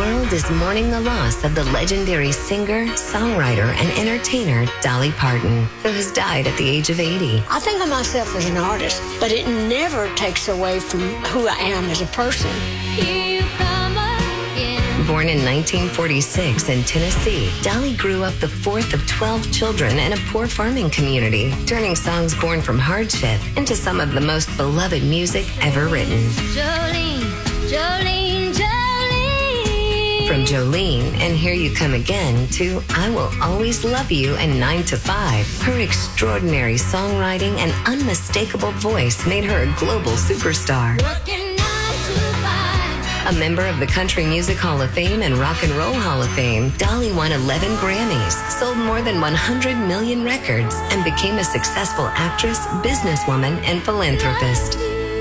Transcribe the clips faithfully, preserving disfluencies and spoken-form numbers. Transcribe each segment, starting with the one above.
world is mourning the loss of the legendary singer, songwriter, and entertainer Dolly Parton, who has died at the age of eighty. I think of myself as an artist, but it never takes away from who I am as a person. Here you come again. Born in nineteen forty-six in Tennessee, Dolly grew up the fourth of twelve children in a poor farming community, turning songs born from hardship into some of the most beloved music ever written. Jolene, Jolene, Jolene. From Jolene and Here You Come Again to I Will Always Love You and nine to five, her extraordinary songwriting and unmistakable voice made her a global superstar. Working nine to five. A member of the Country Music Hall of Fame and Rock and Roll Hall of Fame, Dolly won eleven Grammys, sold more than one hundred million records, and became a successful actress, businesswoman, and philanthropist.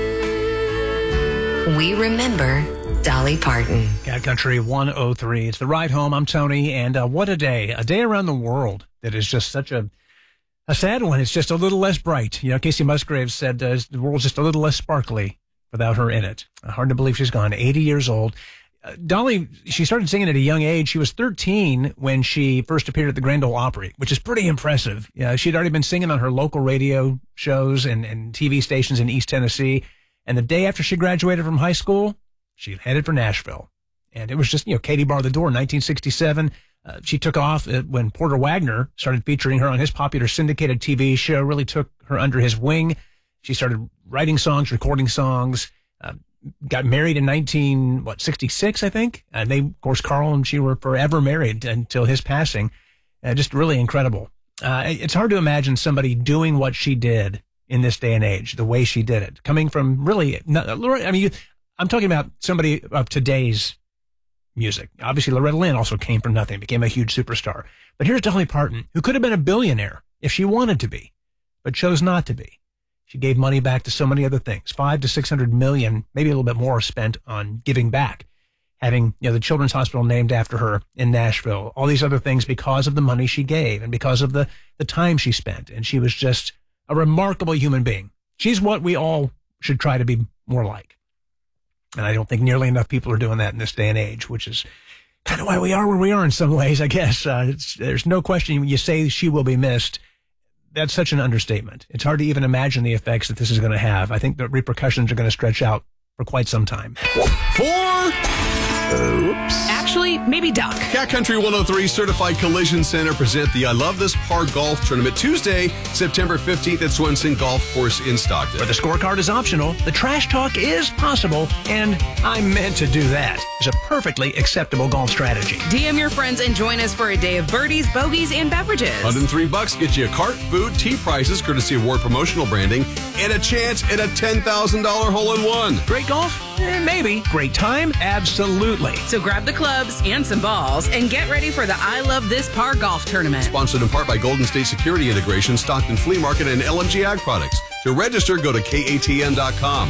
We remember Dolly Parton. Cat Country one oh three. It's the ride home. I'm Tony, and uh, what a day. A day around the world that is just such a a sad one. It's just a little less bright. You know, Casey Musgraves said uh, the world's just a little less sparkly without her in it. Uh, hard to believe she's gone. eighty years old. Uh, Dolly, she started singing at a young age. She was thirteen when she first appeared at the Grand Ole Opry, which is pretty impressive. Yeah, she'd already been singing on her local radio shows and, and T V stations in East Tennessee. And the day after she graduated from high school, she headed for Nashville. And it was just, you know, Katie Bar the Door, nineteen sixty-seven. Uh, she took off uh, when Porter Wagner started featuring her on his popular syndicated T V show, really took her under his wing. She started writing songs, recording songs, uh, got married in nineteen, what, sixty-six, I think. And they, of course, Carl and she were forever married until his passing. Uh, just really incredible. Uh, it's hard to imagine somebody doing what she did in this day and age, the way she did it, coming from really, I mean, you, I'm talking about somebody of today's music. Obviously, Loretta Lynn also came from nothing, became a huge superstar. But here's Dolly Parton, who could have been a billionaire if she wanted to be, but chose not to be. She gave money back to so many other things, five to six hundred million, maybe a little bit more spent on giving back, having, you know, the Children's Hospital named after her in Nashville, all these other things because of the money she gave and because of the, the time she spent. And she was just a remarkable human being. She's what we all should try to be more like. And I don't think nearly enough people are doing that in this day and age, which is kind of why we are where we are in some ways, I guess. Uh, it's, there's no question when you say she will be missed. That's such an understatement. It's hard to even imagine the effects that this is going to have. I think the repercussions are going to stretch out for quite some time. Four. Oops. Actually, maybe Duck. Cat Country one oh three Certified Collision Center present the I Love This Par Golf Tournament Tuesday, September fifteenth at Swenson Golf Course in Stockton. But the scorecard is optional, the trash talk is possible, and I meant to do that. It's a perfectly acceptable golf strategy. D M your friends and join us for a day of birdies, bogeys, and beverages. one hundred three bucks gets you a cart, food, tea prices, courtesy of Ward Promotional Branding, and a chance at a ten thousand dollars hole-in-one. Great golf? Eh, maybe. Great time? Absolutely. So grab the clubs and some balls and get ready for the I Love This Par Golf Tournament. Sponsored in part by Golden State Security Integration, Stockton Flea Market, and L M G Ag Products. To register, go to K A T N dot com.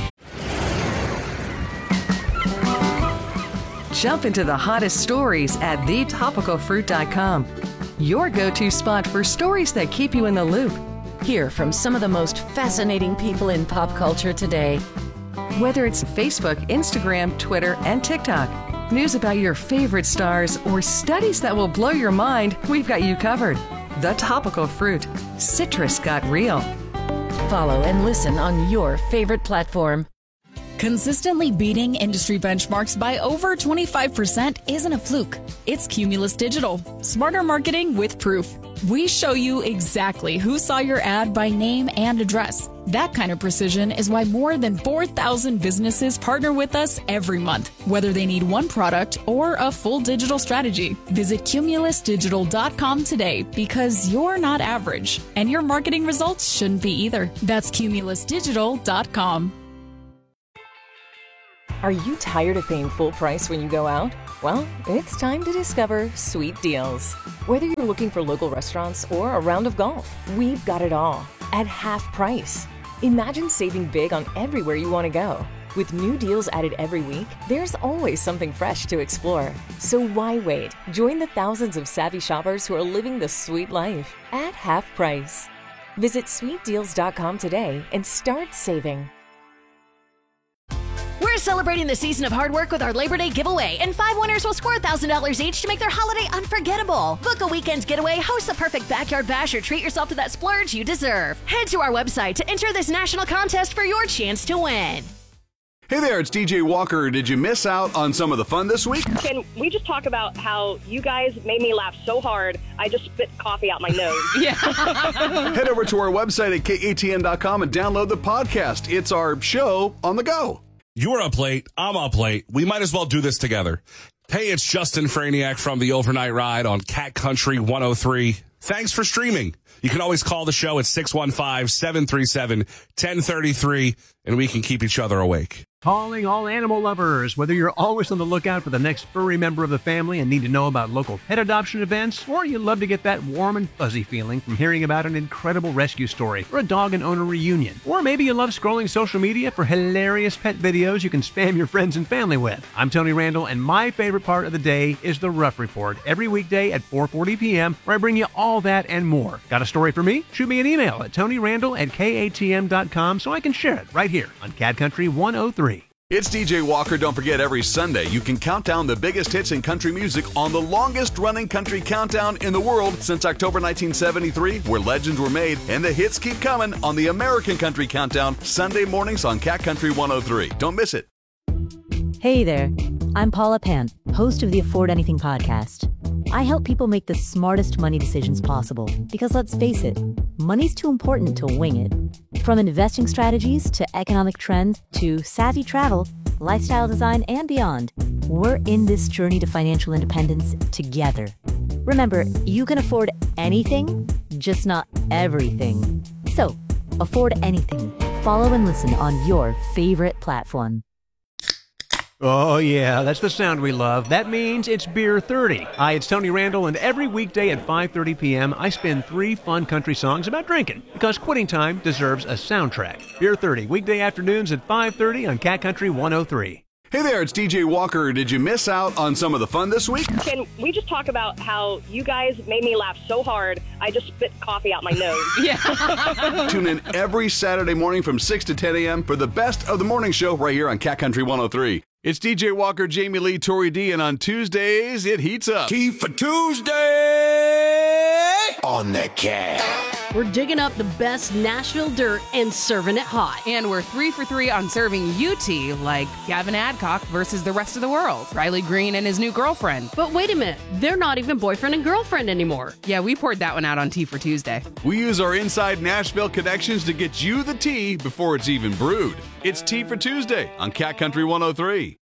Jump into the hottest stories at the topical fruit dot com. Your go-to spot for stories that keep you in the loop. Hear from some of the most fascinating people in pop culture today. Whether it's Facebook, Instagram, Twitter, and TikTok, news about your favorite stars, or studies that will blow your mind, we've got you covered. The Topical Fruit. Citrus got real. Follow and listen on your favorite platform. Consistently beating industry benchmarks by over twenty-five percent isn't a fluke. It's Cumulus Digital. Smarter marketing with proof. We show you exactly who saw your ad by name and address. That kind of precision is why more than four thousand businesses partner with us every month, whether they need one product or a full digital strategy. Visit Cumulus Digital dot com today because you're not average, and your marketing results shouldn't be either. That's Cumulus Digital dot com. Are you tired of paying full price when you go out? Well, it's time to discover Sweet Deals. Whether you're looking for local restaurants or a round of golf, we've got it all at half price. Imagine saving big on everywhere you want to go. With new deals added every week, there's always something fresh to explore. So why wait? Join the thousands of savvy shoppers who are living the sweet life at half price. Visit Sweet Deals dot com today and start saving. We're celebrating the season of hard work with our Labor Day giveaway, and five winners will score one thousand dollars each to make their holiday unforgettable. Book a weekend getaway, host the perfect backyard bash, or treat yourself to that splurge you deserve. Head to our website to enter this national contest for your chance to win. Hey there, it's D J Walker. Did you miss out on some of the fun this week? Can we just talk about how you guys made me laugh so hard, I just spit coffee out my nose? Yeah. Head over to our website at K A T N dot com and download the podcast. It's our show on the go. You're up late. I'm up late. We might as well do this together. Hey, it's Justin Franiak from the Overnight Ride on Cat Country one oh three. Thanks for streaming. You can always call the show at six one five, seven three seven, one zero three three, and we can keep each other awake. Calling all animal lovers. Whether you're always on the lookout for the next furry member of the family and need to know about local pet adoption events, or you love to get that warm and fuzzy feeling from hearing about an incredible rescue story or a dog and owner reunion, or maybe you love scrolling social media for hilarious pet videos you can spam your friends and family with. I'm Tony Randall, and my favorite part of the day is the Rough Report every weekday at four forty p.m., where I bring you all that and more. Got a story for me? Shoot me an email at tonyrandall at K A T M dot com so I can share it right here on Cat Country one oh three. It's D J Walker. Don't forget, every Sunday you can count down the biggest hits in country music on the longest running country countdown in the world since October nineteen seventy-three, where legends were made, and the hits keep coming on the American Country Countdown, Sunday mornings on Cat Country one oh three. Don't miss it. Hey there, I'm Paula Pant, host of the Afford Anything podcast. I help people make the smartest money decisions possible because, let's face it, money's too important to wing it. From investing strategies to economic trends to savvy travel, lifestyle design, and beyond, we're in this journey to financial independence together. Remember, you can afford anything, just not everything. So, afford anything. Follow and listen on your favorite platform. Oh, yeah, that's the sound we love. That means it's Beer thirty. Hi, it's Tony Randall, and every weekday at five thirty p.m., I spin three fun country songs about drinking, because quitting time deserves a soundtrack. Beer thirty, weekday afternoons at five thirty on Cat Country one oh three. Hey there, it's D J Walker. Did you miss out on some of the fun this week? Can we just talk about how you guys made me laugh so hard, I just spit coffee out my nose? Yeah. Tune in every Saturday morning from six to ten a.m. for the best of the morning show right here on Cat Country one oh three. It's D J Walker, Jamie Lee, Tori D, and on Tuesdays, it heats up. Tea for Tuesday on the Cat. We're digging up the best Nashville dirt and serving it hot. And we're three for three on serving you tea, like Gavin Adcock versus the rest of the world, Riley Green and his new girlfriend. But wait a minute, they're not even boyfriend and girlfriend anymore. Yeah, we poured that one out on Tea for Tuesday. We use our inside Nashville connections to get you the tea before it's even brewed. It's Tea for Tuesday on Cat Country one oh three.